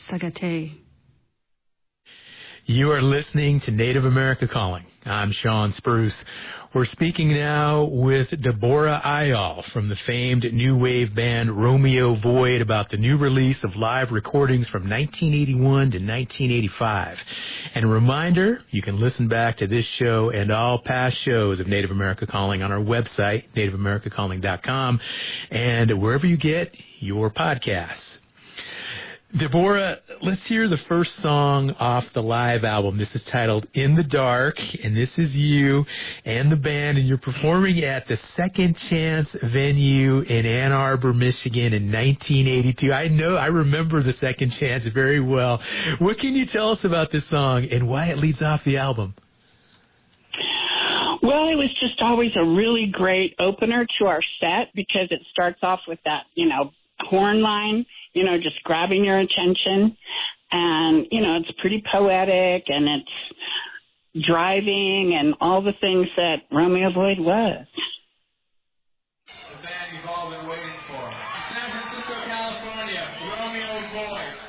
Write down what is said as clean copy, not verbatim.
Sagate. You are listening to Native America Calling. I'm Sean Spruce. We're speaking now with Deborah Ayal from the famed new wave band Romeo Void about the new release of live recordings from 1981 to 1985. And a reminder, you can listen back to this show and all past shows of Native America Calling on our website, nativeamericacalling.com, and wherever you get your podcasts. Deborah, let's hear the first song off the live album. This is titled In the Dark, and this is you and the band, and you're performing at the Second Chance venue in Ann Arbor, Michigan in 1982. I remember the Second Chance very well. What can you tell us about this song and why it leads off the album? Well, it was just always a really great opener to our set because it starts off with that, horn line, just grabbing your attention. And, it's pretty poetic and it's driving and all the things that Romeo Void was. The band you've all been waiting for. San Francisco, California, Romeo Void.